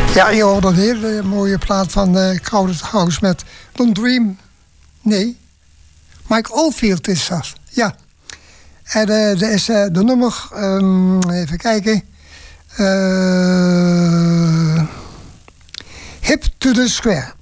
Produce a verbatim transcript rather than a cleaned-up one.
Ja, je hoort een hele mooie plaat van uh, Crowded House met Don't Dream. Nee, Mike Oldfield is dat. Ja. En uh, er is uh, de nummer, um, even kijken. Uh, Hip to the Square.